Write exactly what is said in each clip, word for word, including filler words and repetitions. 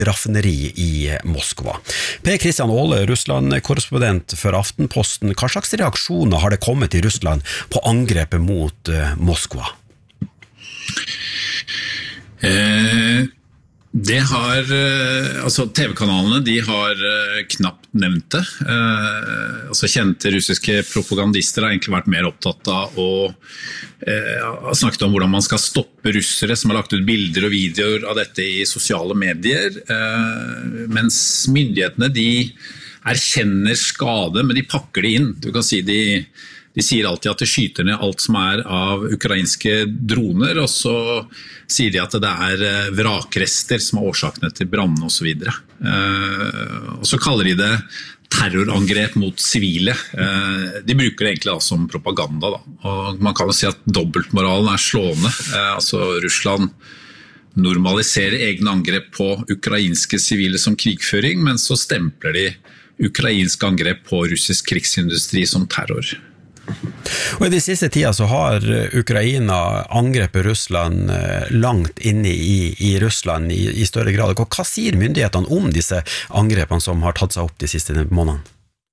raffineri i Moskva. Per Kristian Aale, Russland-korrespondent for Aftenposten. Hva slags reaksjoner har det kommet i Russland på angrepet mot Moskva? Eh... Det har, altså T V-kanalene de har knapt nevnt det. Eh, altså Kjente russiske propagandister har egentlig vært mer opptatt av å eh, snakke om hvordan man skal stoppe russere som har lagt ut bilder og videoer av dette i sosiale medier, eh, mens myndighetene de erkjenner skade, men de pakker det inn. Du kan si de De sier alltid at de skyter ned alt som er av ukrainske droner, og så sier de at det er vrakrester som er årsakene til brannene og så videre. Og så kaller de det terrorangrep mot sivile. De bruker det egentlig da som propaganda. Da. Og man kan jo si at dobbeltmoralen er slående. Altså Russland normaliserer egne angrep på ukrainske sivile som krigføring, men så stempler de ukrainske angrep på russisk krigsindustri som terror. Og I de siste tida så har Ukraina angrepet Russland langt inne i, i Russland i, i større grad. Hva sier myndighetene om disse angrepene som har tatt seg opp de siste månedene?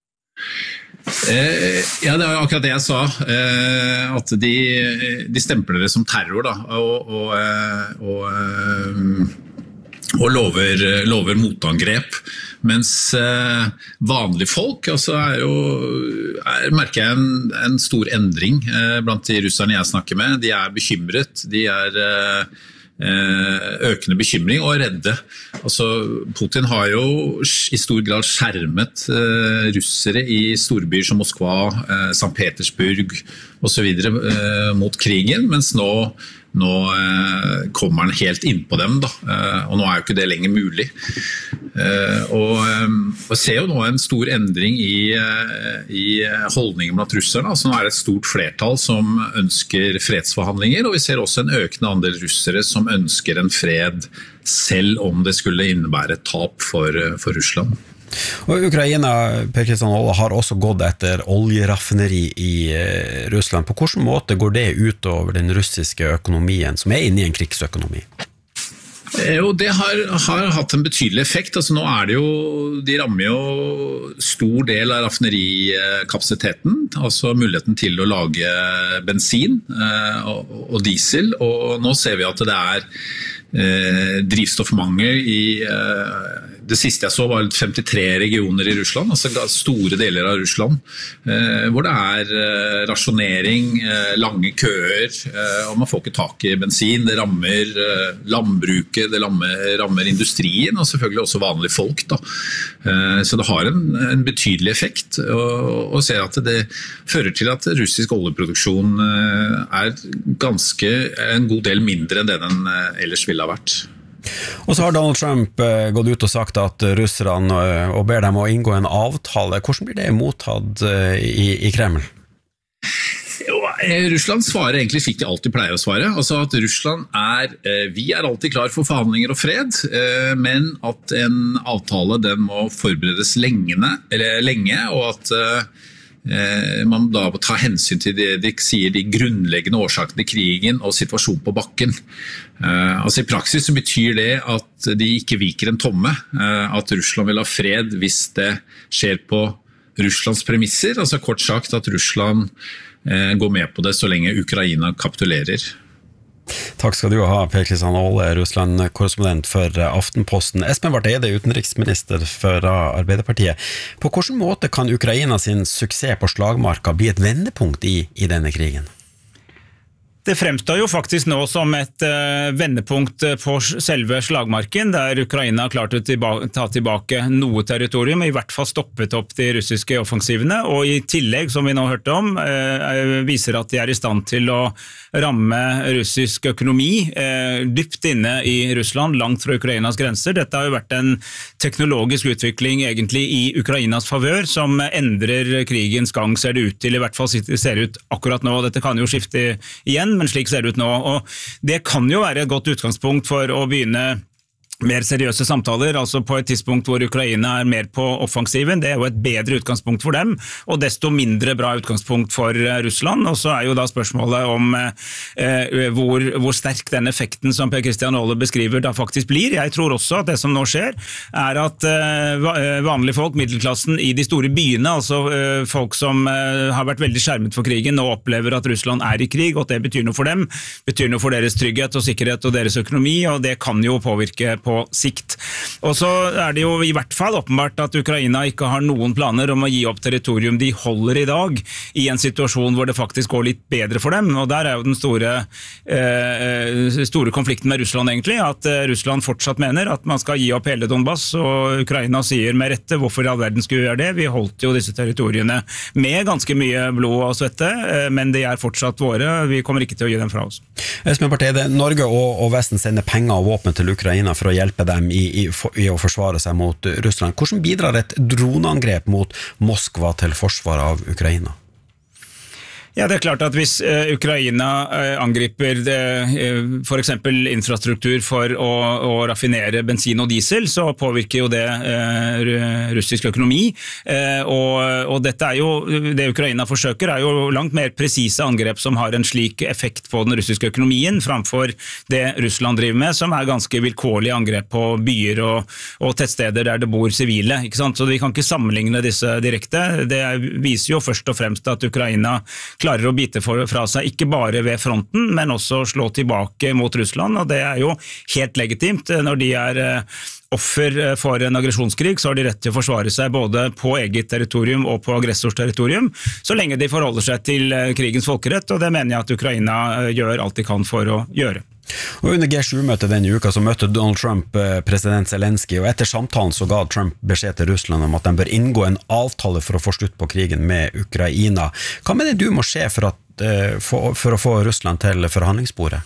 Eh, ja, det var akkurat det jeg sa, eh, at de, de stempler det som terror da, og, og, og, og lover, lover motangrep. Mens eh, vanlige folk altså er jo, er, merker jeg en, en stor endring eh, blant de russerne jeg snakker med. De er bekymret, de er eh, økende bekymring og redde. Altså, Putin har jo i stor grad skjermet eh, russere i storbyer som Moskva, eh, Sankt Petersburg og så videre eh, mot krigen, mens nå Nå eh, kommer han helt inn på dem, da. Eh, og nå er jo ikke det lenger mulig. Eh, og jeg ser jo nå en stor endring i, i holdningen blant russerne. Altså, nå er det et stort flertall som ønsker fredsforhandlinger, og vi ser også en økende andel russere som ønsker en fred, selv om det skulle innebære et tap for, for Russland. Og Ukraina, Per Kristian Aale, har også gått etter oljeraffineri i Russland. På hvilken måte går det utover den russiske økonomien, som er inne i en krigsøkonomi? Jo, det har, har hatt en betydelig effekt. Altså, nå er det jo, de rammer jo stor del av raffinerikapasiteten, altså muligheten til å lage bensin eh, og, og diesel, og nå ser vi at det er eh, drivstoffmangel i eh, det siste jeg så var femtitre regioner i Russland, altså store deler av Russland, eh, hvor det er eh, rasjonering, eh, lange køer, eh, og man får ikke tak i bensin. Det rammer eh, landbruket, det rammer, rammer industrien, og selvfølgelig også vanlige folk. Da. Eh, så det har en, en betydelig effekt, og, og ser at det fører til at russisk oljeproduksjon eh, er ganske en god del mindre enn det den eh, ellers ville ha vært. Og så har Donald Trump gått ut og sagt at russerne og ber dem å inngå en avtale. Hvordan blir det mottatt i, i Kreml? Jo, Russland svarer egentlig slik de alltid pleier å svare. Altså at Russland er, vi er alltid klar for forhandlinger og fred, men at en avtale den må forberedes lenge, eller lenge, og at man da må ta hensyn til det de sier de grunnleggende årsakene til krigen og situasjonen på bakken. Altså I praksis så betyr det at de ikke viker en tomme, at Russland vil ha fred hvis det skjer på Russlands premisser, altså kort sagt at Russland går med på det så lenge Ukraina kapitulerer. Takk skal du ha, Per Kristian Aale, Russland-korrespondent for Aftenposten. Espen Barth Eide, utenriksminister for Arbeiderpartiet. På hvilken måte kan Ukraina sin suksess på slagmarka bli et vendepunkt i, i denne krigen? Det fremstår jo faktisk nå som et uh, vendepunkt på selve slagmarken, der Ukraina har klart å tilba- ta tilbake noe territorium, i hvert fall stoppet opp de russiske offensivene, og i tillegg, som vi nå hørte om, uh, viser at de er i stand til å ramme russisk økonomi uh, dypt inne i Russland, langt fra Ukrainas grenser. Dette har jo vært en teknologisk utvikling egentlig i Ukrainas favør, som endrer krigens gang, ser det ut til, i hvert fall ser det ut akkurat nå. Dette kan jo skifte igjen, men slik ser det ut nå, og det kan jo være et godt utgangspunkt for å begynne mer seriøse samtaler, altså på et tidspunkt hvor Ukraina er mer på offensiven. Det er jo et bedre utgangspunkt for dem, og desto mindre bra utgangspunkt for Russland. Og så er jo da spørsmålet om eh, hvor, hvor sterk den effekten som Per Christian Aale beskriver da faktisk blir. Jeg tror også at det som nå skjer, er at eh, vanlige folk, middelklassen i de store byene, altså eh, folk som eh, har vært veldig skjermet for krigen, nå opplever at Russland er i krig, og at det betyr noe for dem, betyr noe for deres trygghet og sikkerhet og deres økonomi, og det kan jo påvirke på sikt. Og så er det jo i hvert fall åpenbart at Ukraina ikke har noen planer om å gi opp territorium de holder i dag, i en situasjon hvor det faktisk går litt bedre for dem, og der er jo den store, eh, store konflikten med Russland egentlig, at eh, Russland fortsatt mener at man skal gi opp hele Donbass, og Ukraina sier med rette hvorfor i all verden skulle vi gjøre det. Vi holdt jo disse territoriene med ganske mye blod og svette, eh, men de er fortsatt våre, vi kommer ikke til å gi dem fra oss. Espen Barth Eide, Norge og, og Vesten sender penger og våpen til Ukraina for å hjelpe dem i, i, i å forsvare seg mot Russland. Hvordan bidrar et droneangrep mot Moskva til forsvar av Ukraina? Ja, det er klart at hvis uh, Ukraina uh, angriper uh, for eksempel infrastruktur for å, å raffinere bensin og diesel, så påvirker jo det uh, russisk økonomi. Uh, og, og dette er jo, det Ukraina forsøker er jo langt mer presise angrep som har en slik effekt på den russiske økonomien, framfor det Russland driver med, som er ganske vilkårlige angrep på byer og, og tettsteder der det bor sivile. Ikke sant? Så vi kan ikke sammenligne disse direkte. Det viser jo først og fremst at Ukraina klarer å bite for, fra seg, ikke bare ved fronten, men også slå tilbake mot Russland, og det er jo helt legitimt. Når de er offer for en aggresjonskrig, så har de rett til å forsvare seg både på eget territorium og på aggressors territorium, så lenge de forholder seg til krigens folkerett, og det mener jeg at Ukraina gjør alt de kan for å gjøre. Og under G sju-møtet denne uka så møtte Donald Trump president Zelensky, og etter samtalen så ga Trump beskjed til Russland om at de bør inngå en avtale for å få slutt på krigen med Ukraina. Hva mener du må skje for, at, for, for å få Russland til forhandlingsbordet?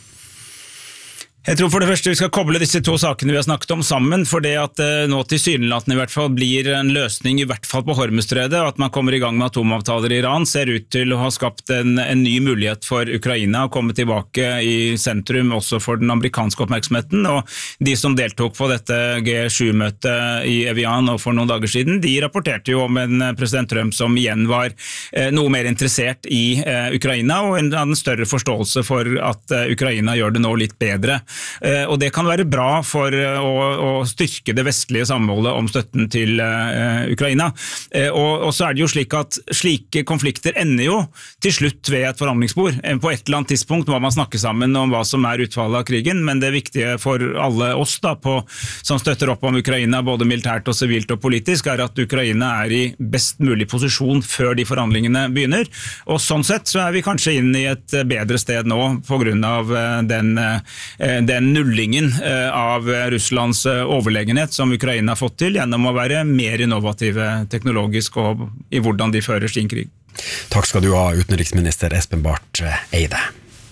Jeg tror for det første vi skal koble disse to sakene vi har snakket om sammen, for det at eh, nå til sydenlatene i hvert fall blir en løsning i hvert fall på Hormuzstredet, og at man kommer i gang med atomavtaler i Iran, ser ut til å ha skapt en, en ny mulighet for Ukraina å komme tilbake i sentrum også for den amerikanske oppmerksomheten, og de som deltok på dette G sju-møtet i Evian og for noen dager siden, de rapporterte jo om en president Trump som igjen var eh, noe mer interessert i eh, Ukraina, og en, en større forståelse for at eh, Ukraina gjør det nå litt bedre. Og det kan være bra for å, å styrke det vestlige samholdet om støtten til uh, Ukraina. Og, og så er det jo slik at slike konflikter ender jo til slutt ved et forhandlingsbord. På et eller annet tidspunkt må man snakke sammen om hva som er utfallet av krigen, men det viktige for alle oss da, på, som støtter opp om Ukraina, både militært og sivilt og politisk, er at Ukraina er i best mulig posisjon før de forhandlingene begynner. Og sånn sett så er vi kanskje inn i et bedre sted nå på grunn av den den nullingen av Russlands overlegenhet som Ukraina har fått til gjennom å være mer innovative teknologisk og i hvordan de fører sin krig. Takk skal du ha, utenriksminister Espen Barth Eide.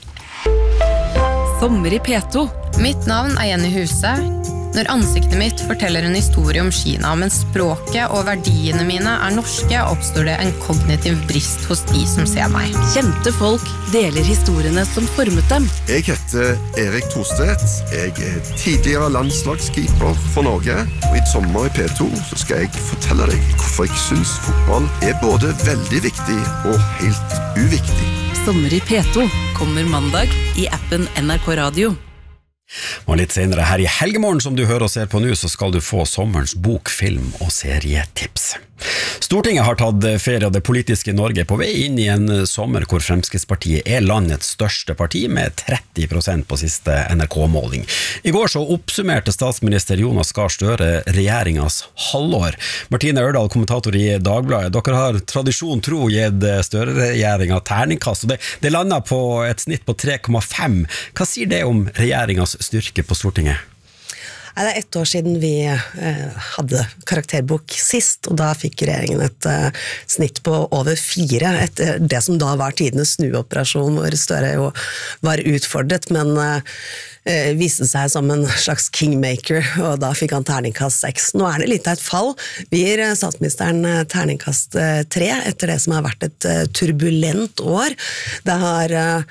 Sommer i P to. Mitt navn er Jenny Huse. Når ansiktet mitt forteller en historie om Kina, men språket og verdiene mine er norske, oppstår det en kognitiv brist hos de som ser meg. Kjente folk deler historiene som formet dem. Jeg heter Erik Thorstedt. Jeg er tidligere landslagskeeper for Norge. Og i sommer i P to så skal jeg fortelle deg hvorfor jeg synes fotball er både veldig viktig og helt uviktig. Sommer i P to kommer mandag i appen N R K Radio. Og litt senere her i Helgemorgen som du hører og ser på nå, så skal du få sommerens bok, film og serietips. Stortinget har tatt ferie av det politiske Norge på vei inn i en sommer hvor Fremskrittspartiet er landets største parti med tretti prosent på siste N R K-måling. I går så oppsummerte statsminister Jonas Gahr Støre regjeringas halvår. Martine Ørdal, kommentator i Dagbladet, dere har tradisjon tro gitt Støre-regjeringa terningkast, og det, det landet på et snitt på tre komma fem. Hva sier det om regjeringas styrke på Stortinget? Det er ett år siden vi eh, hadde karakterbok sist, og da fikk regjeringen et eh, snitt på over fire, etter det som da var tidenes snuoperasjon, hvor Støre jo var utfordret, men eh, viste seg som en slags kingmaker, og da fikk han terningkast seks. Nå er det litt av et fall. Vi gir statsministeren terningkast tre, etter det som har vært et turbulent år. Det har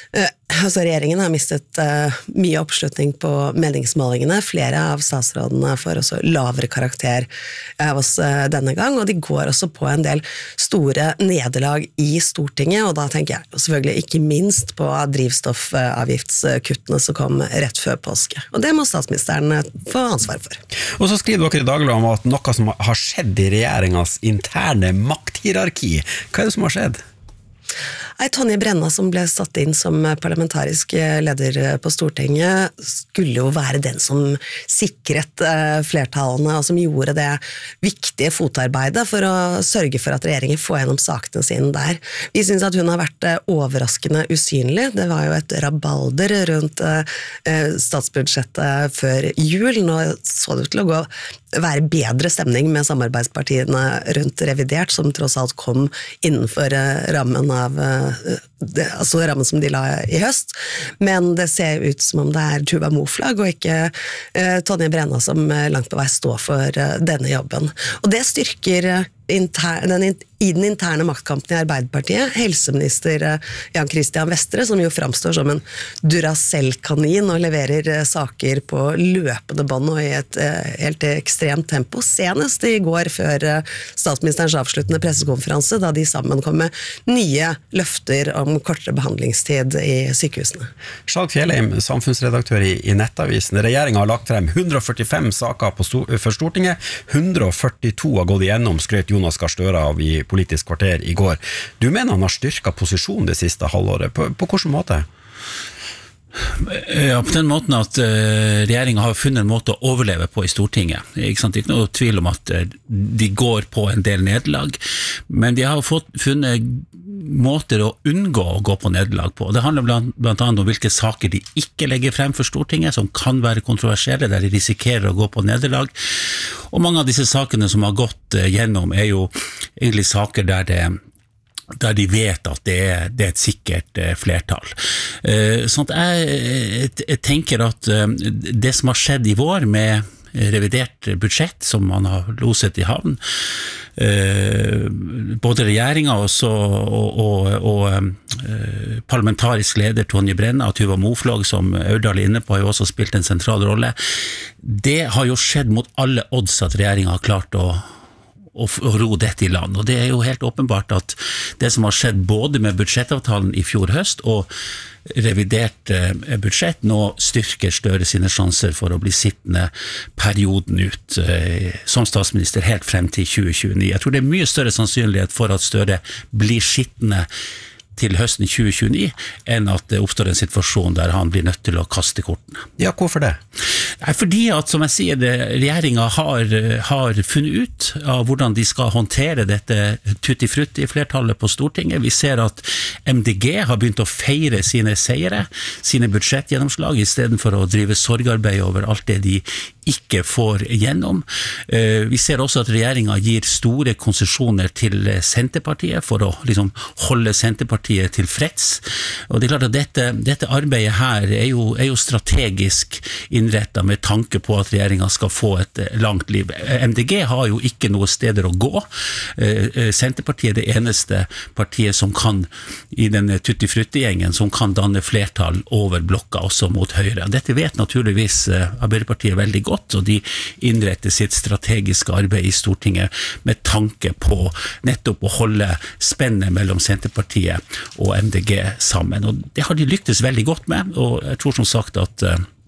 Uh, altså regjeringen har mistet uh, mye oppslutning på meningsmålingene. Flere av statsrådene får også lavere karakter av oss uh, denne gang, og de går også på en del store nederlag i Stortinget, og da tenker jeg selvfølgelig ikke minst på drivstoffavgiftskuttene som kom rett før påske. Og det må statsministeren få ansvar for. Og så skriver dere i Dagbladet om at noe som har skjedd i regjeringens interne makthierarki. Hva er det som har skjedd? Nei, Tonje Brenna, som ble satt inn som parlamentarisk leder på Stortinget, skulle jo være den som sikret flertallene, og som gjorde det viktige fotarbeidet for å sørge for at regjeringen får gjennom sakene sine der. Vi synes at hun har vært overraskende usynlig. Det var jo et rabalder rundt statsbudsjettet før jul. Nå så det ut til å gå være bedre stemning med samarbeidspartiene rundt revidert, som tross alt kom innenfor rammen av det, altså rammen som de la i høst, men det ser ut som om det er Tuva Moflag og ikke uh, Tonje Brenna som langt på vei står for uh, denne jobben. Og det styrker uh, Inter, den, i den interne maktkampen i Arbeiderpartiet, helseminister Jan Christian Vestre, som jo framstår som en Duracell-kanin og leverer saker på løpende bånd og i et helt ekstremt tempo. Senest i går før statsministerens avsluttende pressekonferanse, da de sammen kom med nye løfter om kortere behandlingstid i sykehusene. Skjalg Fjellheim, samfunnsredaktør i, i Nettavisen. Regjeringen har lagt frem hundre og førtifem saker på sto, for Stortinget. hundre og førtito har gått igjennom, skrøt Jonas Gahr Støre av i Politisk kvarter i går. Du mener han har styrket posisjonen det siste halvåret. På, på hvilken måte? Ja, på den måten at uh, regjeringen har funnet en måte å overleve på i Stortinget. Ikke sant? Ikke noe tvil om at uh, de går på en del nederlag, men de har fått funnet måter å unngå å gå på nederlag på. Det handler blant, blant annet om hvilke saker de ikke legger frem for Stortinget, som kan være kontroversielle, der de risikerer å gå på nederlag. Og mange av disse sakene som har gått uh, gjennom er jo egentlig saker der det der de vet at det er, det er et sikkert eh, flertall. Eh, sånn at jeg, jeg tenker at eh, det som har skjedd i vår med revidert budsjett som man har loset i havn, eh, både regjeringen også, og, og, og eh, parlamentarisk leder Tonje Brenna og Tuva Moflag, som Aurdal er inne på, har jo også spilt en sentral rolle. Det har jo skjedd mot alle odds at regjeringen har klart å og ro dette i land, og det er jo helt åpenbart at det som har skjedd både med budsjettavtalen i fjor høst og revidert budsjett nå styrker Støre sine sjanser for å bli sittende perioden ut eh, som statsminister helt frem til tjue tjueni. Jeg tror det er mye større sannsynlighet for at Støre blir sittende til høsten tjue tjueni, enn at det oppstår en situasjon der han blir nødt til å kaste kortene. Ja, hvorfor det? Nei, fordi at, som jeg sier, det, regjeringen har, har funnet ut av hvordan de skal håndtere dette tutti-frutti-flertallet på Stortinget. Vi ser at M D G har begynt å feire sine seire, sine budsjettgjennomslag, i stedet for å drive sorgarbeid over alt det de ikke får gjennom. Vi ser også at regjeringen gir store konsesjoner til Senterpartiet for å liksom holde Senterpartiet tilfreds. Og det er klart at dette, dette arbeidet her er jo, er jo strategisk innrettet med tanke på at regjeringen skal få et langt liv. M D G har jo ikke noe steder å gå. Senterpartiet er det eneste partiet som kan, i den tutti-frutti-gjengen, som kan danne flertall over blokka også mot Høyre. Dette vet naturligvis Arbeiderpartiet veldig godt, og de innretter sitt strategiske arbeid i Stortinget med tanke på nettopp å holde spennet mellom Senterpartiet og M D G sammen. Og det har de lyktes veldig godt med, og jeg tror som sagt at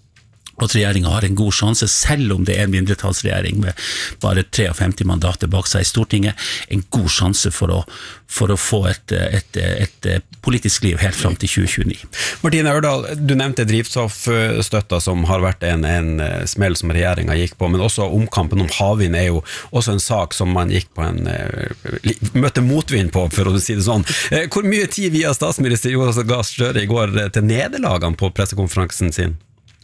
at regjeringen har en god sjanse, selv om det er en mindretallsregjering med bare femtitre mandater bak seg i Stortinget, en god sjanse for å, for å få et, et, et, et politisk liv helt frem til tjue tjueni. Martine Aurdal, du nevnte drivstoffstøtta som har vært en, en smell som regjeringen gikk på, men også omkampen om havvind er jo også en sak som man gikk på en møtte motvind på, for å si det sånn. Hvor mye tid via statsminister Jonas Gahr Støre i går til nederlagene på pressekonferansen sin?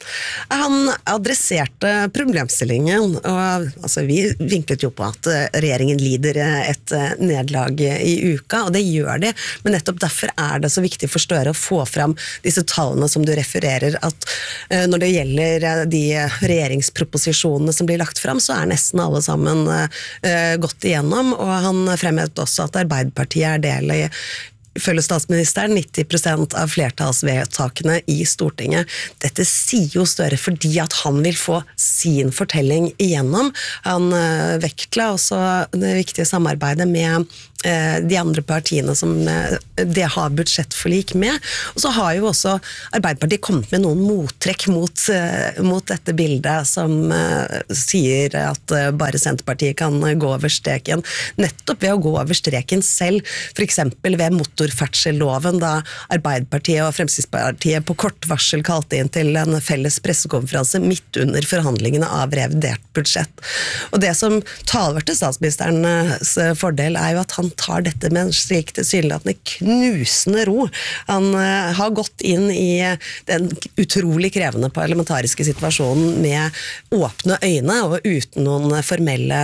Han adresserte problemstillingen, og altså, vi vinklet jo på at regjeringen lider et nederlag i uka, og det gjør de, men nettopp derfor er det så viktig for Støre å få fram disse tallene som du refererer, at når det gjelder de regjeringsproposisjonene som blir lagt fram, så er nesten alle sammen gått igjennom, og han fremhevet også at Arbeiderpartiet er del i følger statsministeren nitti prosent av flertallsvedtakene i Stortinget. Dette sier jo Støre fordi at han vil få sin fortelling igjennom. Han uh, vektla også det viktige samarbeidet med uh, de andre partiene som uh, det har budsjettforlik med. Og så har jo også Arbeiderpartiet kommet med noen mottrekk mot, uh, mot dette bildet som uh, sier at uh, bare Senterpartiet kan uh, gå over streken. Nettopp ved å gå over streken selv, for eksempel ved motorferdselsloven, da Arbeiderpartiet og Fremskrittspartiet på kort varsel kalte inn til en felles pressekonferanse midt under forhandlingene av revidert budsjett. Og det som taler til statsministerens fordel er jo at han tar dette med en slik tilsynelatende knusende ro. Han uh, har gått inn i den utrolig krevende parlamentariske situasjonen med åpne øyne og uten noen formelle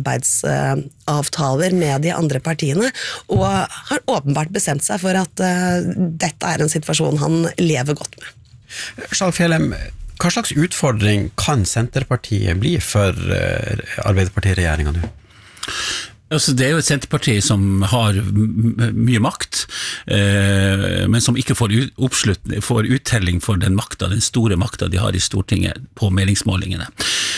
samarbeidsavtaler med de andre partiene, og har åpenbart bestemt seg for at uh, dette er en situasjon han lever godt med. Skjalg Fjellheim, hva slags utfordring kan Senterpartiet bli for uh, Arbeiderparti-regjeringen nå? Altså, det er jo et Senterparti som har mye makt, eh, men som ikke får, oppslutt, får uttelling for den makta, den store makta de har i Stortinget på meningsmålingene.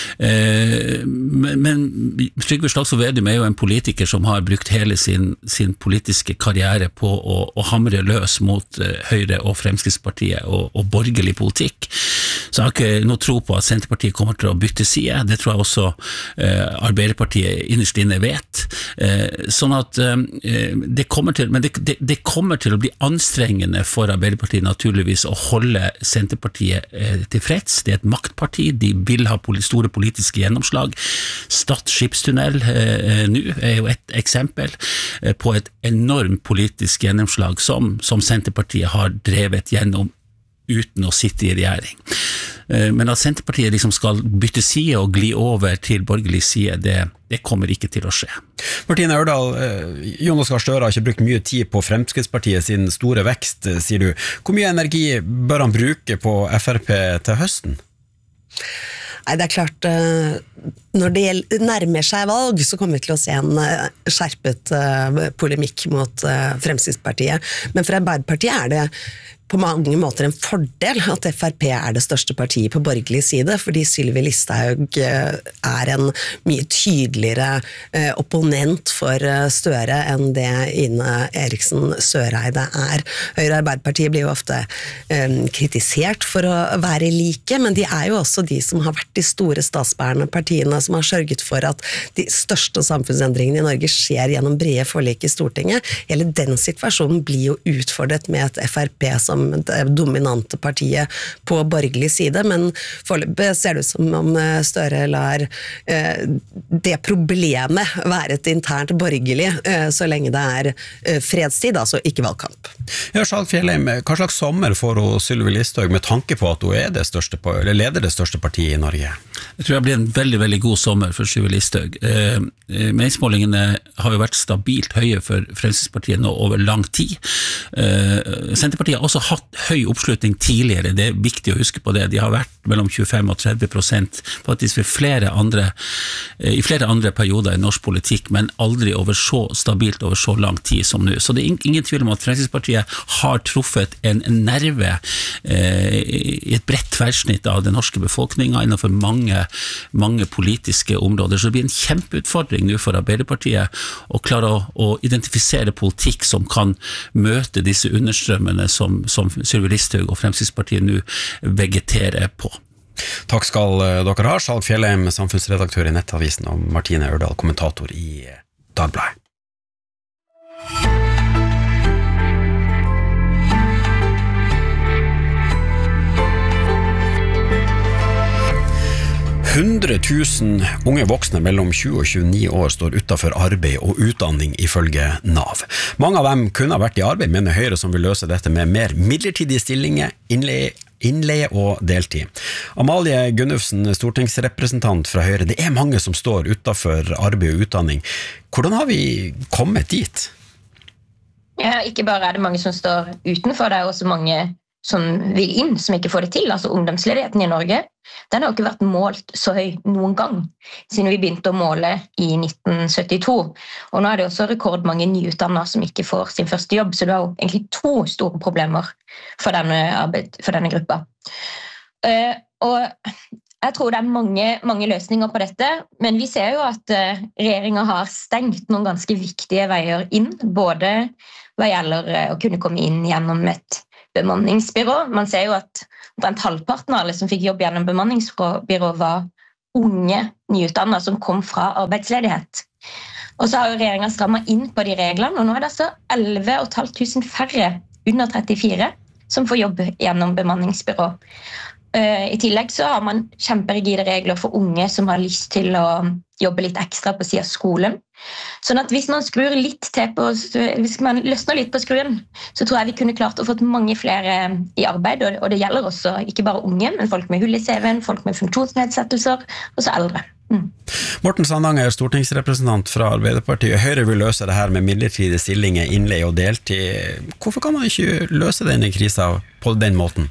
Eh, men, men Trygve Slagsvold Vedum er jo en politiker som har brukt hele sin, sin politiske karriere på å, å hamre løs mot eh, Høyre og Fremskrittspartiet og, og borgerlig politikk. Så jeg har ikke noe tro på at Senterpartiet kommer til å bytte side. Det tror jeg også eh, Arbeiderpartiet innerst inne vet. Eh, sånn at eh, det kommer til, men det, det, det kommer til å bli anstrengende for Arbeiderpartiet naturligvis å holde Senterpartiet eh, tilfreds. Det er et maktparti, de vil ha poli- store politiske gjennomslag. Stad skipstunnel eh, nå er jo et eksempel eh, på et enormt politisk gjennomslag som, som Senterpartiet har drevet gjennom uten å sitte i regjering. Men at Senterpartiet liksom skal bytte side og gli over til borgerlig side, det, det kommer ikke til å skje. Martine Ørdal, Jonas Gahr Støre har ikke brukt mye tid på Fremskrittspartiet sin store vekst, sier du. Hvor mye energi bør han bruke på F R P til høsten? Nei, det er klart, når det nærmer seg valg, så kommer vi til å se en skjerpet polemikk mot Fremskrittspartiet. Men for Arbeiderpartiet er det på mange måter en fordel at F R P er det største partiet på borgerlig side, fordi Sylvi Listhaug er en mye tydeligere opponent for Støre enn det Ine Eriksen Søreide er. Høyre og Arbeiderpartiet blir jo ofte um, kritisert for å være like, men de er jo også de som har vært de store statsbærende partiene, som har sørget for at de største samfunnsendringene i Norge skjer gjennom brede forlik i Stortinget. Hele den situasjonen blir jo utfordret med et F R P som det dominante partiet på borgerlig side, men foreløpig ser det ut som om Støre lar eh, det problemet være et internt borgerlig, eh, så lenge det er eh, fredstid, altså ikke valgkamp. Ja, Skjalg Fjellheim, hva slags sommer får hun Sylvi Listhaug med tanke på at hun er det største, eller leder det største partiet i Norge? Jeg tror det blir en veldig, veldig god sommer for Sylvi Listhaug. Eh, meningsmålingene har jo vært stabilt høye for Fremskrittspartiet nå over lang tid. Eh, Senterpartiet har også hatt høy oppslutning tidligere, det er viktig å huske på det. De har vært mellom tjuefem og tretti prosent faktisk ved flere andre, i flere andre perioder i norsk politikk, men aldri over så stabilt over så lang tid som nå. Så det er ingen tvil om at Fremskrittspartiet har truffet en nerve eh, i et bredt tverrsnitt av den norske befolkningen innenfor mange, mange politiske områder. Så det blir en kjempeutfordring nå for Arbeiderpartiet å klare å, å identifisere politikk som kan møte disse understrømmene som, som Sylvi Listhaug og Fremskrittspartiet nå vegeterer på. Takk skal dere ha, Skjalg Fjellheim, samfunnsredaktør i Nettavisen, og Martine Ørdal, kommentator i Dagbladet. hundre tusen unge voksne mellom tjue og tjueni år står utenfor arbeid og utdanning ifølge Nav. Mange av dem kunne ha vært i arbeid, mener Høyre, som vil løse dette med mer midlertidige stillinger, innleie, innleie og deltid. Amalie Gunnufsen, stortingsrepresentant fra Høyre, det er mange som står utenfor arbeid og utdanning. Hvordan har vi kommet dit? Ja, ikke bare er det mange som står utenfor, det er også mange som vil inn, som ikke får det til, altså ungdomsledigheten i Norge, den har jo ikke vært målt så høy noen gang, siden vi begynte å måle i nitten syttito. Og nå er det også rekordmange nyutdannede som ikke får sin første jobb, så det er jo egentlig to store problemer for denne, arbeid, for denne gruppa. Uh, og jeg tror det er mange, mange løsninger på dette, men vi ser jo at uh, regjeringen har stengt noen ganske viktige veier inn, både hva gjelder uh, å kunne komme inn gjennom et bemanningsbyrå. Man ser jo at omtrent halvparten av alle som fikk jobb gjennom bemanningsbyrå var unge nyutdannede som kom fra arbeidsledighet. Og så har jo regjeringen strammet inn på de reglene, og nå er det altså elleve tusen fem hundre færre under trettifire som får jobb gjennom bemanningsbyrå. I tillegg så har man kjemperigide regler for unge som har lyst til å jobbe litt ekstra på siden av skolen. Sånn at hvis man skrur litt til på, hvis man løsner litt på skruen, så tror jeg vi kunne klart å få mange flere i arbeid, og det gjelder også ikke bare unge, men folk med hull i C V-en, folk med funksjonsnedsettelser, og så eldre. Mm. Morten Sandanger, stortingsrepresentant fra Arbeiderpartiet. Høyre vil løse det her med midlertidige stillinger, innleie og deltid. Hvorfor kan man ikke løse denne krisen på den måten?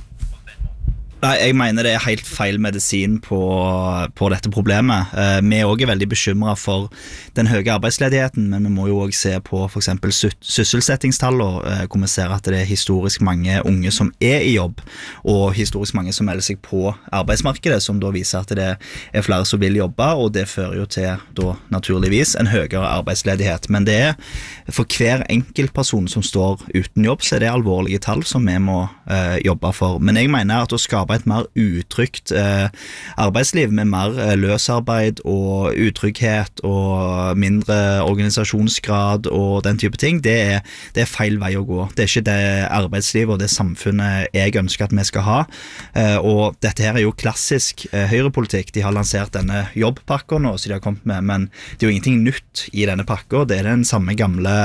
Nei, jeg mener det er helt feil medisin på, på dette problemet. Eh, vi er også veldig bekymret for den høye arbeidsledigheten, men vi må jo også se på for eksempel sysselsettingstallene, eh, hvor vi ser at det er historisk mange unge som er i jobb, og historisk mange som melder seg på arbeidsmarkedet, som da viser at det er flere som vil jobbe, og det fører jo til da naturligvis en høyere arbeidsledighet. Men det er for hver enkeltperson som står uten jobb, så er det alvorlige tall som vi må eh, jobbe for. Men jeg mener at å skape et mer utrygt eh, arbeidsliv med mer eh, løsarbeid og utrygghet og mindre organisasjonsgrad og den type ting, det er, det er feil vei å gå. Det er ikke det arbeidslivet og det samfunnet jeg ønsker at vi skal ha. Eh, og dette her er jo klassisk eh, høyrepolitikk. De har lansert denne jobbpakka nå, så de har kommet med, men det er jo ingenting nytt i denne pakka. Det er den samme gamle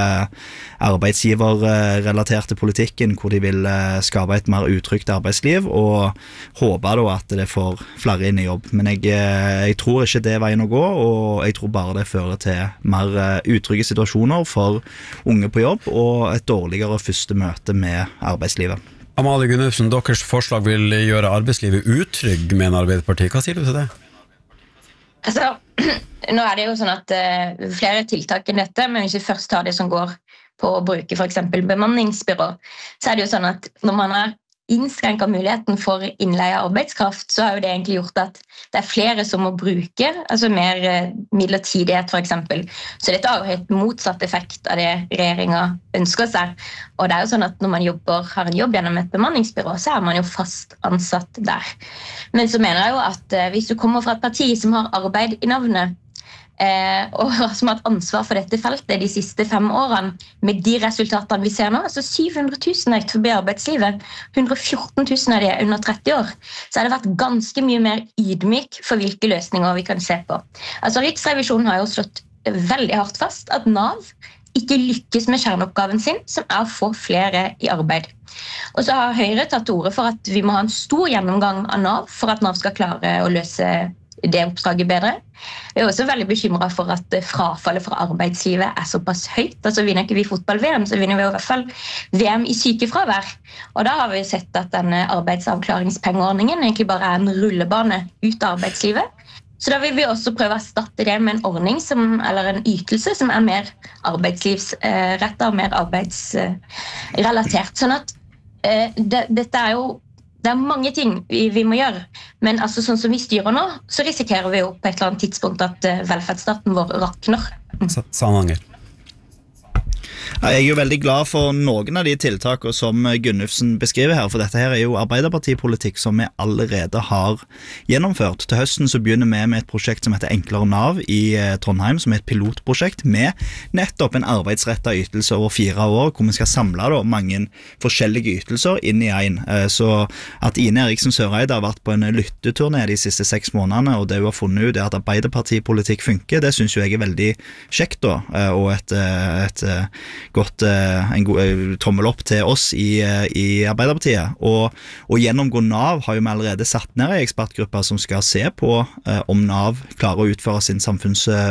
arbeidsgiverrelaterte politikken, hvor de vil eh, skape et mer utrygt arbeidsliv, og håper da at det får flere inn i jobb, men jeg, jeg tror ikke det er veien å gå, og jeg tror bare det fører til mer utrygge situasjoner for unge på jobb, og et dårligere første møte med arbeidslivet. Amalie Gunnufsen, deres forslag vil gjøre arbeidslivet utrygg, mener Arbeiderpartiet. Hva sier du til det? Altså, nå er det jo sånn at uh, flere tiltak enn dette, men hvis vi først tar det som går på å bruke for eksempel bemanningsbyrå, så er det jo sånn at når man har innskrenket muligheten for innleie av arbeidskraft, så har jo det egentlig gjort at det er flere som må bruke, altså mer midlertidighet for eksempel. Så dette har jo helt motsatt effekt av det regjeringen ønsker seg. Og det er jo sånn at når man jobber, har en jobb gjennom et bemanningsbyrå, så er man jo fast ansatt der. Men så mener jeg jo at hvis du kommer fra et parti som har arbeid i navnet, Eh, og som har hatt ansvar for dette feltet de siste fem årene, med de resultatene vi ser nå, altså syv hundre tusen er forbi arbeidslivet, ett hundre og fjorten tusen er det under tretti år, så har det vært ganske mye mer ydmyk for hvilke løsninger vi kan se på. Altså Riksrevisjonen har jo slått veldig hardt fast at Nav ikke lykkes med kjerneoppgaven sin, som er å få flere i arbeid. Og så har Høyre tatt til orde for at vi må ha en stor gjennomgang av Nav, for at Nav skal klare å løse det oppdraget bedre. Vi er også veldig bekymret for at frafallet fra arbeidslivet er såpass høyt. Altså vinner ikke vi fotball-V M, så vinner vi i hvert fall V M i sykefravær. Og da har vi sett at denne arbeidsavklaringspengeordningen egentlig bare er en rullebane ut av arbeidslivet. Så da vil vi også prøve å erstatte det med en ordning, som, eller en ytelse, som er mer arbeidslivsrettet og mer arbeidsrelatert. Sånn at eh, det, dette er jo Det er mange ting vi, vi må gjøre, men altså, sånn som vi styrer nå, så risikerer vi jo på et eller annet tidspunkt at uh, velferdsstaten vår rakner. Sandanger. Jeg er jo veldig glad for noen av de tiltakene som Gunnufsen beskriver her, for dette her er jo Arbeiderpartipolitikk som vi allerede har gjennomført. Til høsten så begynner vi med et prosjekt som heter Enklere Nav i Trondheim, som er et pilotprosjekt med nettopp en arbeidsrettet ytelse over fire år, hvor vi skal samle da mange forskjellige ytelser inn i en. Så at Ine Eriksen Søreide har vært på en lytteturné de siste seks månedene, og det hun har funnet ut er at Arbeiderpartipolitikk funker, det synes jo jeg er veldig kjekt da, og et, et godt en god tommel opp til oss i, i Arbeiderpartiet. Og, og gjennomgå Nav har jo vi allerede satt ned en ekspertgruppe som skal se på eh, om Nav klarer å utføre sin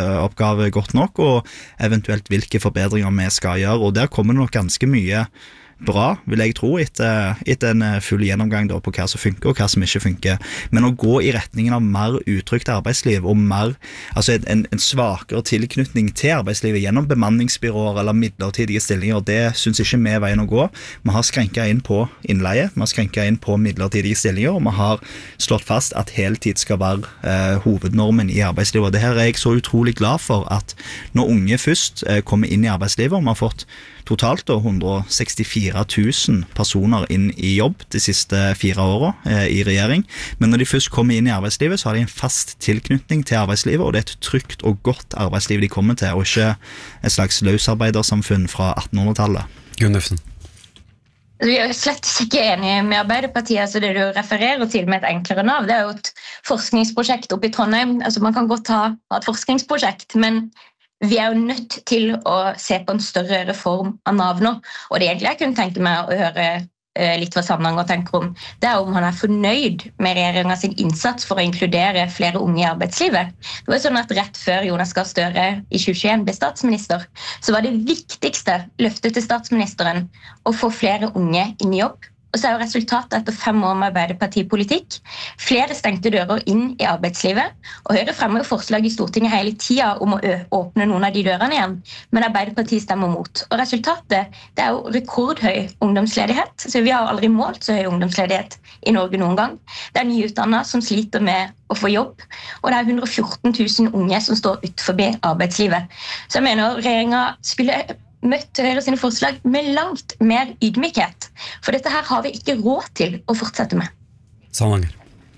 samfunnsoppgave godt nok, og eventuelt hvilke forbedringer vi skal gjøre. Og der kommer det nok ganske mye bra, vil jeg tro, etter, etter en full gjennomgang da, på hva som funker og hva som ikke funker. Men å gå i retningen av mer utrygt arbeidsliv og mer, altså en, en svakere tilknytning til arbeidslivet gjennom bemanningsbyråer eller midlertidige stillinger, det synes ikke vi er veien å gå. Vi har skrenket inn på innleie, vi har skrenket inn på midlertidige stillinger, og vi har slått fast at heltid skal være eh, hovednormen i arbeidslivet. Og det her er jeg så utrolig glad for at når unge først eh, kommer inn i arbeidslivet, og vi har fått totalt da, one hundred sixty-four thousand personer inn i jobb de siste fire årene eh, i regjering, men når de først kommer inn i arbeidslivet, så har de en fast tilknytning til arbeidslivet, og det er et trygt og godt arbeidsliv de kommer til, og ikke et slags løsarbeidersamfunn fra attenhundretallet. Gunnufsen. Vi er slett ikke enige med Arbeiderpartiet, altså det du refererer til med et enklere Nav. Det er jo et forskningsprosjekt oppe i Trondheim. Altså man kan godt ha, ha et forskningsprosjekt, men vi er jo nødt til å se på en større reform av Nav nå. Og det egentlig jeg kunne tenke meg å høre litt hva Samnanger tenker om, det er om han er fornøyd med regjeringens innsats for å inkludere flere unge i arbeidslivet. Det var sånn at rett før Jonas Gahr Støre i tjue tjueen ble statsminister, så var det viktigste løftet til statsministeren å få flere unge inn i jobb. Og så er jo resultatet etter fem år med Arbeiderpartipolitikk. Flere stengte dører inn i arbeidslivet, og Høyre fremmer jo forslag i Stortinget hele tiden om å åpne noen av de dørene igjen, men Arbeiderpartiet stemmer mot. Og resultatet, det er jo rekordhøy ungdomsledighet, så vi har aldri målt så høy ungdomsledighet i Norge noen gang. Det er nyutdannede som sliter med å få jobb, og det er one hundred fourteen thousand unge som står utenfor arbeidslivet. Så jeg mener regjeringen skulle møtt Høyre sine forslag med langt mer ydmykhet. For dette her har vi ikke råd til å fortsette med. Samnanger.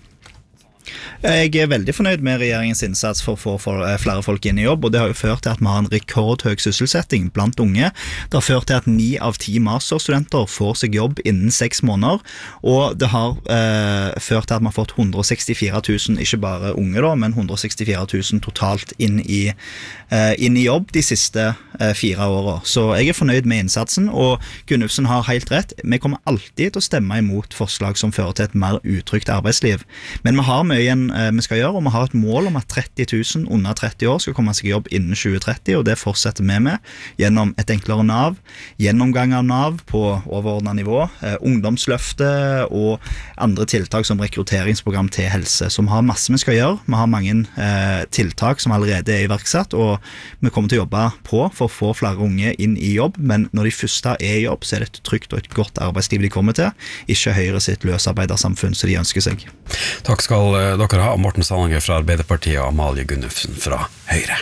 Jeg er veldig fornøyd med regjeringens innsats for å få flere folk inn i jobb, og det har jo ført til at vi har en rekordhøy sysselsetting blant unge. Det har ført til at ni av ti masterstudenter får seg jobb innen seks måneder, og det har eh, ført til at vi har fått one hundred sixty-four thousand, ikke bare unge da, men one hundred sixty-four thousand totalt inn i, eh, inn i jobb de siste eh, fire årene. Så jeg er fornøyd med innsatsen, og Gunnufsen har helt rett. Vi kommer alltid til å stemme imot forslag som fører til et mer utrygt arbeidsliv. Men vi har mye igjen vi skal gjøre, og vi har et mål om at tretti tusen under tretti år skal komme seg i jobb innen tjue tretti, og det fortsetter vi med gjennom et enklere Nav, gjennomgang av Nav på overordnet nivå, eh, ungdomsløftet og andre tiltak som rekrutteringsprogram til helse, som har masse vi skal gjøre. Vi har mange eh, tiltak som allerede er iverksatt, og vi kommer til å jobbe på for å få flere unge inn i jobb, men når de første er i jobb, så er det et trygt og et godt arbeidsliv de kommer til, ikke Høyre sitt løsarbeidersamfunn som de ønsker seg. Takk skal dere ha, Morten Samnanger fra Arbeiderpartiet og Amalie Gunnufsen fra Høyre.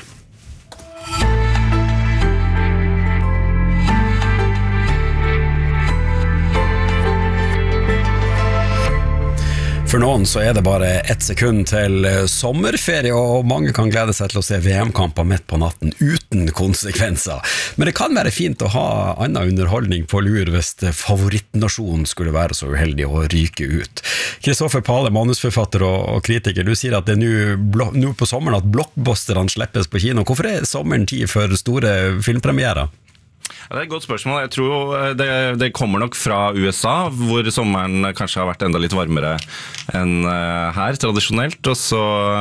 For noen så er det bare ett sekund til sommerferie, og mange kan glede seg til å se V M-kamper midt på natten uten konsekvenser. Men det kan være fint å ha annen underholdning på lur hvis favorittnasjonen skulle være så uheldig å ryke ut. Kristoffer Pale, manusforfatter og kritiker, du sier at det er nå på sommeren at blockbusterne slippes på kino. Hvorfor er sommeren tid for store filmpremierer? Ja, det er et godt spørsmål. Jeg tror det, det kommer nok fra U S A, hvor sommeren kanskje har vært enda litt varmere enn her, tradisjonelt. Og så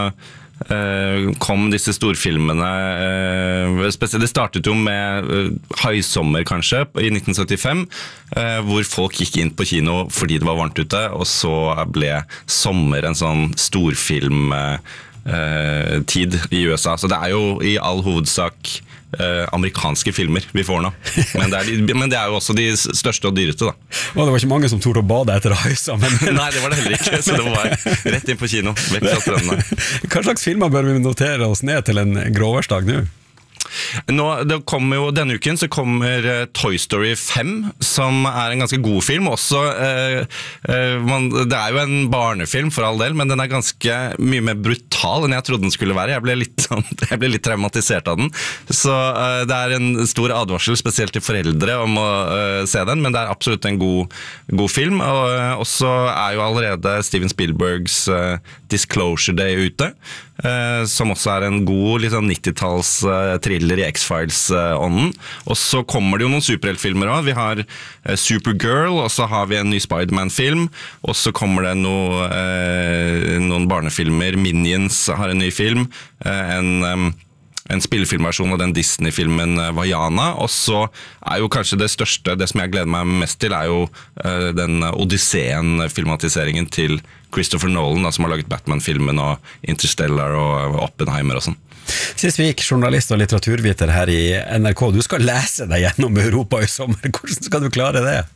eh, kom disse storfilmene, eh, spesielt det startet jo med eh, høysommer kanskje, i nitten syttifem, eh, hvor folk gikk inn på kino fordi det var varmt ute, og så ble sommer en sånn storfilm eh, tid i U S A. Så det er jo i all hovedsak Uh, amerikanske filmer vi får nå, men det, er de, men det er jo også de største og dyreste da. Og det var ikke mange som torde å bade etter høysa, men... Nei, det var det heller ikke, så det var rett inn på kino, vekk fra strømmene. Hva slags filmer bør vi notere oss ned til en gråværsdag nå? Nå, det kommer jo, denne uken så kommer uh, Toy Story fem, som er en ganske god film også. Uh, uh, man, det er jo en barnefilm for all del, men den er ganske mye mer brutal enn jeg trodde den skulle være. Jeg ble litt, sånn, jeg ble litt traumatisert av den. Så uh, det er en stor advarsel, spesielt til foreldre, om å uh, se den, men det er absolutt en god, god film. Og uh, også er jo allerede Steven Spielbergs uh, Disclosure Day ute, uh, som også er en god litt sånn nittitalls uh, thriller i X-Files-ånden. Og så kommer det jo noen superheltfilmer også. Vi har uh, Supergirl, og så har vi en ny Spider-Man-film, og så kommer det noe, uh, noen barnefilmer. Minions har en ny film, uh, en... Um, en spillefilmversjon av den Disney-filmen Vaiana, og så er jo kanskje det største, det som jeg gleder meg mest til, er jo uh, den Odysseen-filmatiseringen til Christopher Nolan, da, som har laget Batman-filmen og Interstellar og Oppenheimer og sånn. Sist vi gikk, journalist og litteraturviter her i N R K, du skal lese deg gjennom Europa i sommer. Hvordan skal du klare det?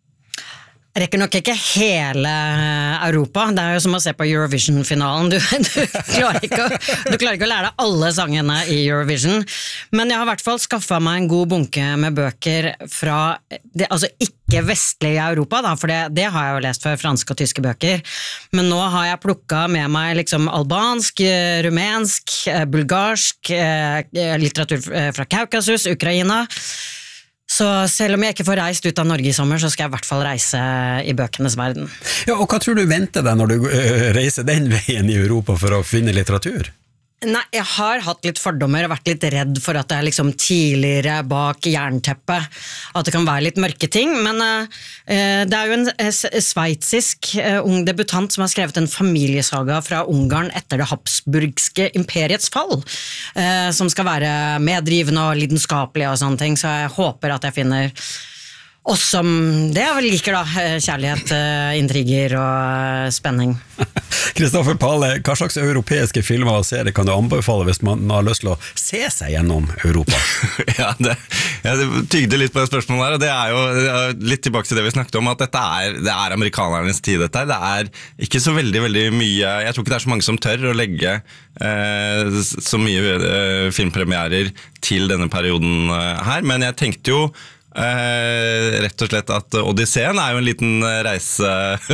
Jeg rekker nok ikke hele Europa, det er jo som å se på Eurovision-finalen, du, du, klarer ikke å, du klarer ikke å lære deg alle sangene i Eurovision, men jeg har i hvert fall skaffet meg en god bunke med bøker fra, det, altså ikke vestlige Europa, da, for det, det har jeg jo lest før, franske og tyske bøker, men nå har jeg plukket med meg liksom albansk, rumensk, bulgarsk, litteratur fra Kaukasus, Ukraina. Så selv om jeg ikke får reist ut av Norge i sommer, så skal jeg i hvert fall reise i bøkenes verden. Ja, og hva tror du venter deg når du reiser den veien i Europa for å finne litteratur? Nei, jeg har hatt litt fordommer og vært litt redd for at det er liksom tidligere bak jernteppet, at det kan være litt mørke ting, men uh, det er jo en uh, sveitsisk uh, ung debutant som har skrevet en familiesaga fra Ungarn etter det habsburgske imperiets fall, uh, som skal være meddrivende og lidenskapelig og sånne ting, så jeg håper at jeg finner oss som det jeg vel liker da, kjærlighet, intriger og spenning. Kristoffer Pale, hva slags europeiske filmer og serier kan du anbefale hvis man har lyst til å se seg gjennom Europa? ja, det, ja, det tygde litt på det spørsmålet her, og det er jo det er litt tilbake til det vi snakket om, at dette er, det er amerikanernes tid dette her. Det er ikke så veldig, veldig mye, jeg tror ikke det er så mange som tør å legge eh, så mye eh, filmpremierer til denne perioden eh, her, men jeg tenkte jo Eh, rett og slett at Odysseen er jo en liten reise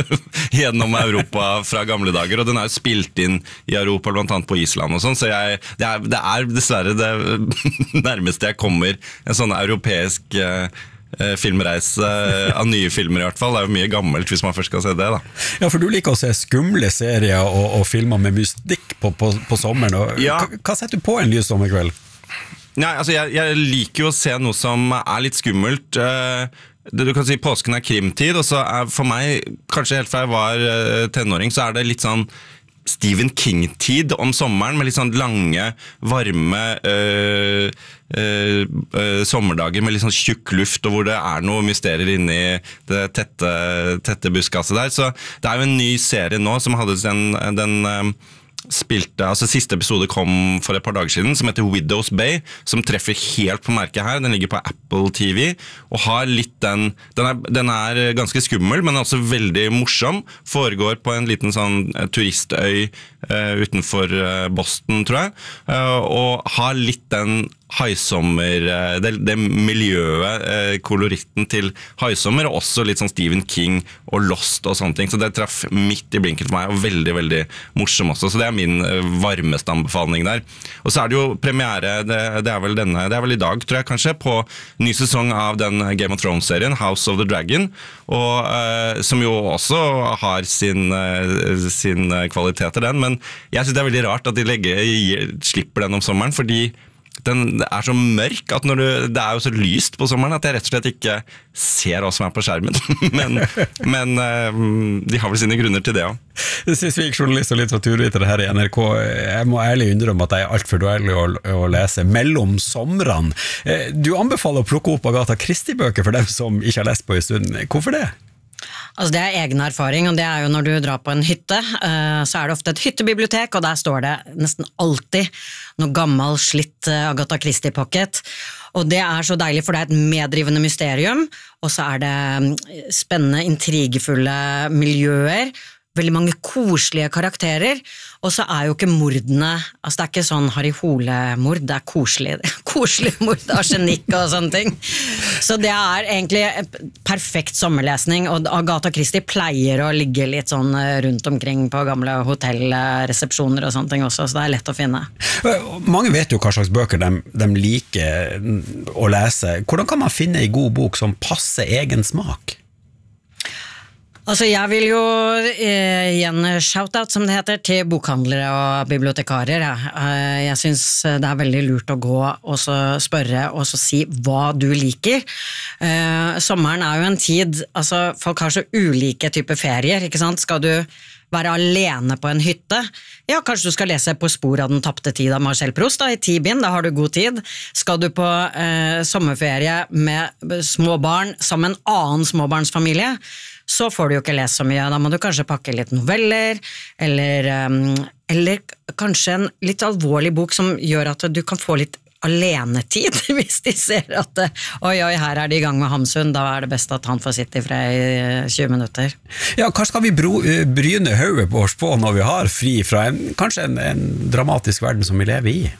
gjennom Europa fra gamle dager, og den er jo spilt inn i Europa, blant annet på Island og sånn, så jeg, det, er, det er dessverre det nærmeste jeg kommer en sånn europeisk eh, filmreise av nye filmer i hvert fall. Det er jo mye gammelt hvis man først skal se det da. Ja, for du liker å se skumle serier og, og filmer med mystikk på, på, på sommeren, og ja. hva, hva setter du på en lys sommerkveld? Nei, altså jeg, jeg liker jo å se noe som er litt skummelt. Det du kan si, påsken er krimtid, og så er for meg, kanskje helt fra jeg var tenåring, så er det litt sånn Stephen King-tid om sommeren, med litt sånn lange, varme øh, øh, øh, sommerdager med litt sånn tjukk luft, og hvor det er noe mysterier inne i det tette, tette buskaset der. Så det er jo en ny serie nå som hadde den... den øh, spilte, altså siste episode kom for et par dager siden, som heter Widow's Bay, som treffer helt på merket her. Den ligger på Apple T V, og har litt den, den er, den er ganske skummel, men også veldig morsom, foregår på en liten sånn turistøy uh, utenfor uh, Boston, tror jeg, uh, og har litt den haisommer, det, det miljøet, eh, koloritten til haisommer, og også litt sånn Stephen King og Lost og sånne ting, så det traff midt i blinken for meg, og veldig, veldig morsom også, så det er min eh, varmeste anbefaling der. Og så er det jo premiere, det, det, er vel denne, det er vel i dag, tror jeg kanskje, på ny sesong av den Game of Thrones-serien, House of the Dragon, og eh, som jo også har sin, eh, sin kvaliteter den, men jeg synes det er veldig rart at de legger, slipper den om sommeren, fordi den er så mørk at når du, det er jo så lyst på sommeren at jeg rett og slett ikke ser hva som er på skjermen, men, men de har vel sine grunner til det også. Sist vi gikk journalist og litteraturviter her i N R K, jeg må ærlig innrømme at jeg er alt for dårlig å, å lese mellom somrene. Du anbefaler å plukke opp Agatha Christie-bøker for dem som ikke har lest på en stund. Hvorfor det? Altså det er egen erfaring, og det er jo når du drar på en hytte, så er det ofte et hyttebibliotek, og der står det nesten alltid noe gammel, slitt Agatha Christie-pocket, og det er så deilig, for det er et meddrivende mysterium, og så er det spennende, intrigefulle miljøer, veldig mange koselige karakterer, og så er jo ikke mordene, altså det er ikke sånn Harry Hole-mord, det er koselig, koselig mord, arsenikk og sånne ting. Så det er egentlig perfekt sommerlesning, og Agatha Christie pleier å ligge litt sånn rundt omkring på gamle hotellresepsjoner og sånne ting også, så det er lett å finne. Mange vet jo hva slags bøker de, de liker å lese. Hvordan kan man finne en god bok som passer egen smak? Altså jeg vil jo eh, igjen shout-out, som det heter, til bokhandlere og bibliotekarer. Eh, jeg synes det er veldig lurt å gå og så spørre og så si hva du liker. Eh, sommeren er jo en tid, altså folk har så ulike typer ferier, ikke sant? Skal du være alene på en hytte. Ja, kanskje du skal lese På spor av den tapte tid av Marcel Proust da, i ti bind, da har du god tid. Skal du på eh, sommerferie med små barn sammen med en annen småbarnsfamilie, så får du jo ikke lese så mye. Da må du kanskje pakke litt noveller, eller, um, eller kanskje en litt alvorlig bok som gjør at du kan få litt alenetid, hvis de ser at oi, oi, her er de i gang med Hamsun, da er det best at han får sitte i fred i tjue minutter. Ja, hva skal vi bro, bryne høyet på oss på når vi har fri fra en, kanskje en, en dramatisk verden som vi lever i?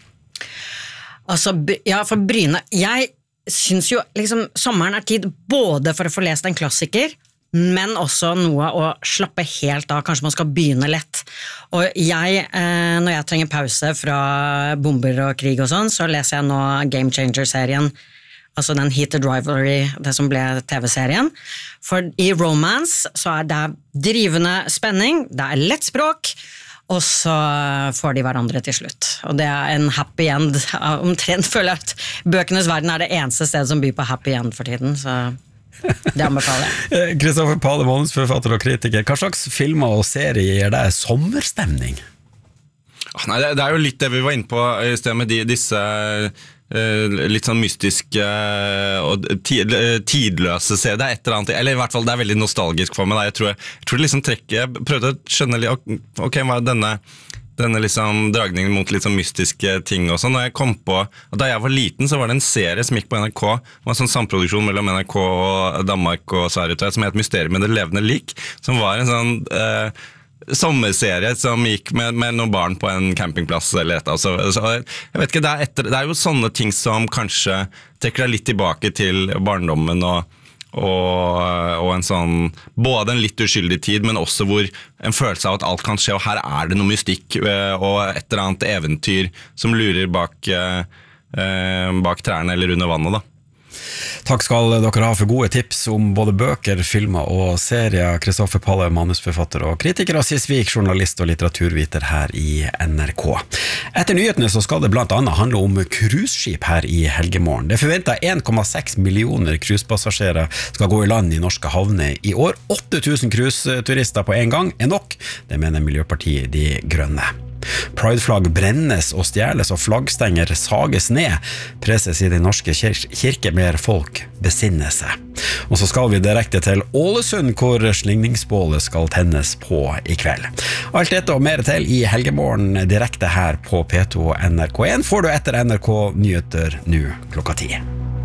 Altså, ja, for bryne, jeg synes jo liksom sommeren er tid både for å få lest en klassiker, men også noe å slappe helt av, kanskje man skal begynne lett. Og jeg, eh, når jeg trenger pause fra bomber og krig og sånn, så leser jeg nå Game Changer-serien, altså den Heated Rivalry, det som ble T V-serien. For i romance så er det drivende spenning, det er lett språk, og så får de hverandre til slutt. Og det er en happy end. Omtrent føler jeg at bøkenes verden er det eneste stedet som byr på happy end for tiden, så det anbefaler jeg. Kristoffer Pale, manusforfatter og kritiker, hva slags filmer og serier gir deg sommerstemning? Nei, det, det er jo litt det vi var inne på i stedet med de, disse uh, litt sånn mystiske uh, og tid, uh, tidløse serier. Det er et eller annet, eller i hvert fall det er veldig nostalgisk for meg. Da. Jeg tror, jeg, jeg tror det liksom trekker, jeg prøvde å skjønne litt, ok, hva er denne denne liksom dragningen mot litt sånn mystiske ting og sånn. Når jeg kom på, og da jeg var liten så var det en serie som gikk på N R K, det var en sånn samproduksjon mellom N R K og Danmark og Sverige, som het Mysteriet med det levende lik, som var en sånn eh, sommerserie som gikk med, med noen barn på en campingplass eller et altså, så, jeg vet ikke, det er, etter, det er jo sånne ting som kanskje trekker deg litt tilbake til barndommen og Og, og en sånn, både en litt uskyldig tid, men også hvor en følelse av at alt kan skje, og her er det noe mystikk og et eller annet eventyr som lurer bak, bak trærne eller under vannet da. Takk skal dere ha for gode tips om både bøker, filmer og serier. Kristoffer Pale, manusforfatter og kritiker, og Sis Vik, journalist og litteraturviter her i N R K. Etter nyhetene så skal det blant annet handle om cruiseskip her i helgemorgen. Det forventer en komma seks millioner cruisepassasjerer skal gå i land i norske havner i år. åtte tusen cruiseturister på en gang er nok, det mener Miljøpartiet De Grønne. Prideflagg brennes og stjæles og flaggstenger sages ned. Preses i Den norske kir- kirke ber folk besinne seg. Og så skal vi direkte til Ålesund, hvor slingningsbålet skal tennes på i kveld. Alt dette og mer til i helgemorgen direkte her på P to og N R K en får du etter N R K Nyheter nå klokka ti.